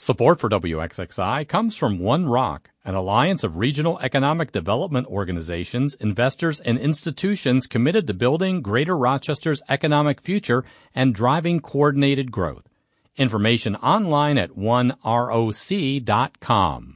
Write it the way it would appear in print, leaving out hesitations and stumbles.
Support for WXXI comes from One Rock, an alliance of regional economic development organizations, investors, and institutions committed to building Greater Rochester's economic future and driving coordinated growth. Information online at oneroc.com.